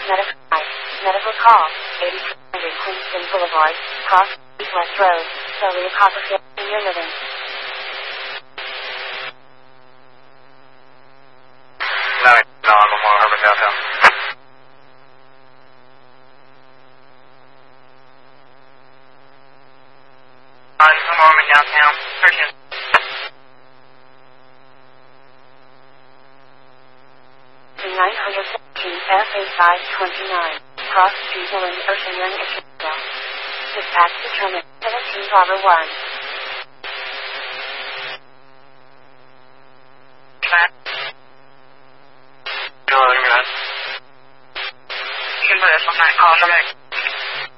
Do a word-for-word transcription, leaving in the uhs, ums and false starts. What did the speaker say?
Medical, medical call, eighty-two hundred Queenston Boulevard, Cross, West Road, Celia Copperfield, Senior Living. nine, no, I'm Memorial Urban downtown. On Memorial downtown, thirteen. nine seventeen F A five twenty-nine, Cross Street, Millen, Ocean Young, Ishmael. Dispatch determined, seventeen Bravo one. Go ahead. You can put this on that call for me.